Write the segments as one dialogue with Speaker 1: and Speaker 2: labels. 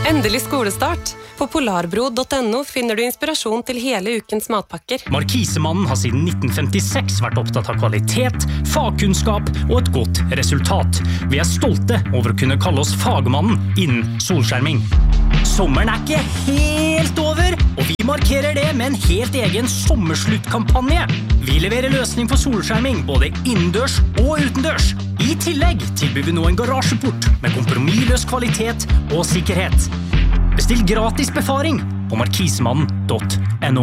Speaker 1: Endelig skolestart. På polarbro.no finner du inspirasjon til hele ukens matpakker.
Speaker 2: Markisemannen har siden 1956 vært opptatt av kvalitet, fagkunnskap og et godt resultat. Vi er stolte over å kunne kalle oss fagmannen innen solskjerming. Sommeren er ikke helt over, og vi markerer det med en helt egen sommersluttkampanje. Vi leverer løsning for solskjerming både innendørs og utendørs. I tillegg tilbyr vi nå en garasjeport med kompromissløs kvalitet og sikkerhet. Bestill gratis befaring på markisemannen.no.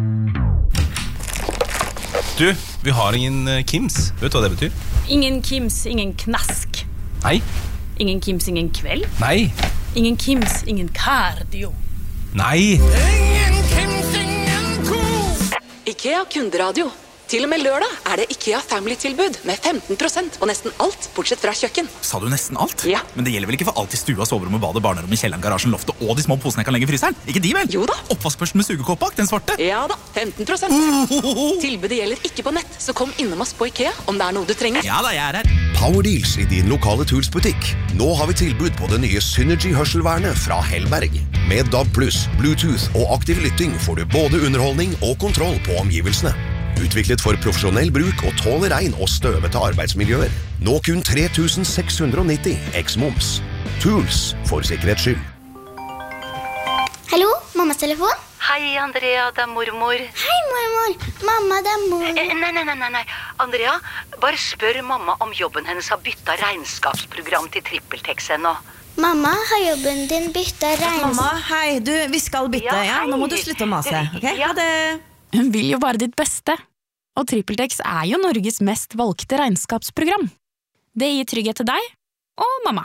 Speaker 3: Du, vi har ingen Kims. Vet du hva det betyr?
Speaker 4: Ingen Kims, ingen knask.
Speaker 3: Nei.
Speaker 4: Ingen Kims, ingen kveld.
Speaker 3: Nei.
Speaker 4: Ingen Kims, ingen cardio.
Speaker 3: Nei.
Speaker 5: Ingen Kims, ingen kos.
Speaker 6: IKEA kunderadio. Til og med lørdag er det IKEA Family-tilbud med 15% på nesten alt, bortsett fra kjøkken.
Speaker 7: Sa du nesten alt?
Speaker 6: Ja.
Speaker 7: Men det gjelder vel ikke for alt I stua, soverommet, badet, barnerommet, kjelleren, garasjen, loftet og de små posene jeg kan legge I fryseren? Ikke de vel?
Speaker 6: Jo da.
Speaker 7: Oppvaskbørsten med sugekåp bak, den svarte?
Speaker 6: Ja da, 15%. Tilbudet gjelder ikke på nett, så kom innom oss på IKEA om det noe du trenger.
Speaker 7: Ja da, jeg her.
Speaker 8: Power Deals I din lokale Tools-butikk. Nå har vi tilbud på det nye Synergy-hørselvernet fra Hellberg. Med DAB+, Bluetooth og aktiv lytting får du både underholdning og kontroll på omgivelsene. Utviklet for profesjonell bruk og tåler regn og støvete arbeidsmiljøer. Nå kun 3690 eks-moms. Tools for sikkerhets skyld.
Speaker 9: Hallo, mammas telefon?
Speaker 10: Hei, Andrea, det mormor.
Speaker 9: Hei, mormor. Mamma, det mor.
Speaker 10: Nei. Andrea, bare spør mamma om jobben hennes har byttet regnskapsprogram til TrippelTex ennå.
Speaker 9: Mamma, har jobben din byttet regnskap?
Speaker 11: Mamma, hei, vi skal bytte, ja? Nå må du slutte å mase, ok?
Speaker 10: Ja.
Speaker 11: Ha det.
Speaker 12: Hun vil jo bare ditt beste, og TrippelTex jo Norges mest valgte regnskapsprogram. Det gir trygghet til deg og mamma.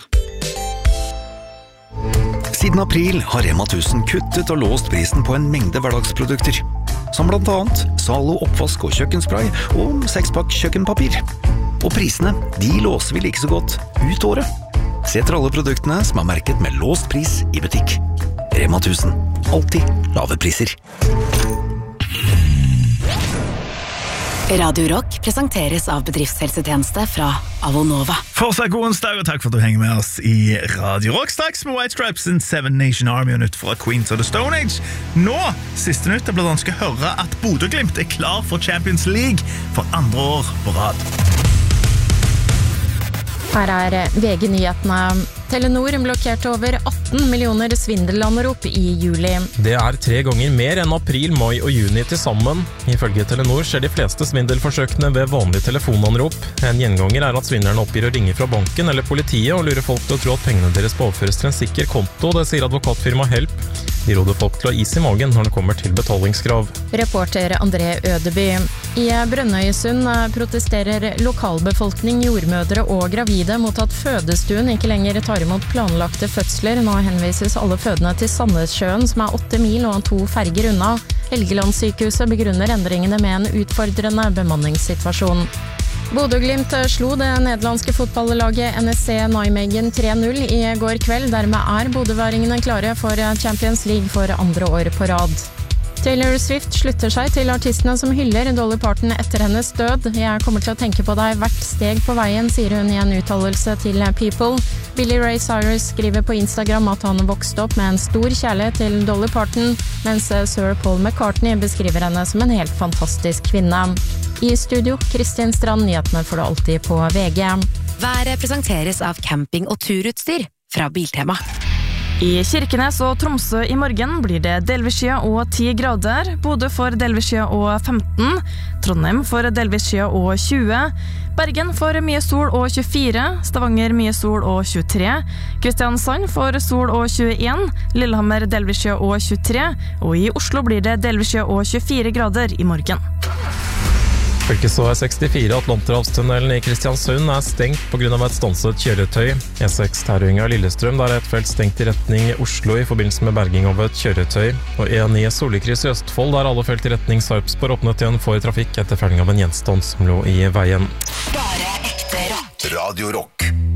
Speaker 13: Siden april har Rema 1000 kuttet og låst prisen på en mengde hverdagsprodukter, som blant annet Zalo oppvask og kjøkkenspray og 6-pakk kjøkkenpapir. Og prisene, de låser vi like så godt ut året. Se etter alle produktene som merket med låst pris I butikk. Rema 1000, alltid lave priser.
Speaker 14: Radio Rock presenteres av bedriftshelsetjeneste fra Avonova.
Speaker 15: Fortsatt god onsdag, og takk for at du henger med oss I Radio Rock. Straks med White Stripes and Seven Nation Army og nytt fra Queens of the Stone Age. Nå, siste nytt, blant annet skal høre at Bodø Glimt klar for Champions League for andre år på rad.
Speaker 12: Her VG-nyhetene. Telenor blokkerte over 18 millioner svindelanrop I juli.
Speaker 16: Det 3 ganger mer enn april, mai og juni til sammen. Ifølge Telenor skjer de fleste svindelforsøkene ved vanlige telefonanrop. En gjenganger at svindlerne oppgir å ringe fra banken eller politiet og lurer folk til å tro at pengene deres påføres til en sikker konto. Det sier advokatfirma Help. De råder folk til å ha is I magen når det kommer til betalingskrav.
Speaker 12: Reporter André Ødeby. I Brønnøysund protesterer lokalbefolkning, jordmødre og gravide mot at fødestuen ikke lenger tar imot planlagte fødsler. Nå henvises alle fødende til Sandnessjøen, som 8 mil og 2 ferger unna. Helgelandssykehuset begrunner endringene med en utfordrende bemanningssituasjon. Bodø Glimt slo det nederlandske fotballaget NSC Nijmegen 3-0 I går kveld. Dermed bodøværingene klare for Champions League for andre år på rad. Taylor Swift slutter seg til artistene som hyller Dolly Parton etter hennes død. Jeg kommer til å tenke på deg hvert steg på veien, sier hun I en uttalelse til People. Billy Ray Cyrus skriver på Instagram at han vokste opp med en stor kjærlighet til Dolly Parton, mens Sir Paul McCartney beskriver henne som en helt fantastisk kvinne. I studio, Kristin Strand, nyhetene får du alltid på VG.
Speaker 14: Været presenteres av camping- og turutstyr fra Biltema.
Speaker 17: I Kirkenes og Tromsø I morgen blir det delvis skya og 10 grader. Bodø får delvis skya og 15. Trondheim får delvis skya og 20. Bergen får mye sol og 24. Stavanger mye sol og 23. Kristiansand får sol og 21. Lillehammer delvis skya og 23. Og I Oslo blir det delvis skya og 24 grader I morgen.
Speaker 16: Fylkeså 64 Atlanterhavstunnelen I Kristiansund stengt på grunn av et stanset kjøretøy. E6 Terøynga Lillestrøm, der et felt stengt I retning Oslo I forbindelse med berging av et kjøretøy. Og E9 Solekryss I Østfold, der alle felt I retning Sarpsborg åpnet igjen for trafikk etter felling av en gjenstand som lå I veien.
Speaker 8: Radio Rock.